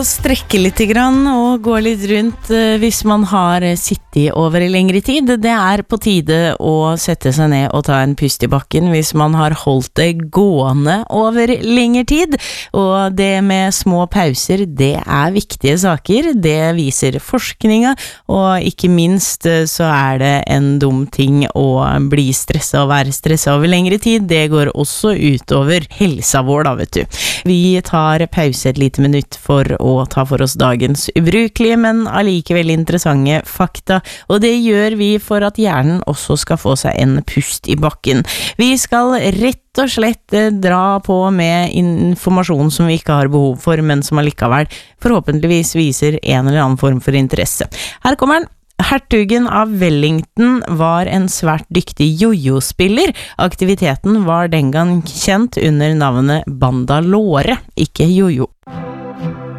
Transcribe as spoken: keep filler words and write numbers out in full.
strekke litt grann og gå litt rundt hvis man har sittet over i lengre tid. Det er på tide å sette seg ned og ta en pust i bakken hvis man har holdt det gående over lengre tid. Og det med små pauser, det er viktige saker. Det viser forskninga, og ikke minst så er det en dum ting å bli stresset og være stresset over lengre tid. Det går også utover helsa vår da, vet du. Vi tar pause et lite minutt for å ta for oss dagens ubrukelige, men allikevel interessante fakta, og det gjør vi for at hjernen også skal få seg en pust i bakken. Vi skal rett og slett dra på med informasjon som vi ikke har behov for, men som allikevel forhåpentligvis viser en eller annen form for interesse. Her kommer den. Hertugen av Wellington var en svært dyktig jojo-spiller. Aktiviteten var den gang kjent under navnet Bandalore, ikke jojo.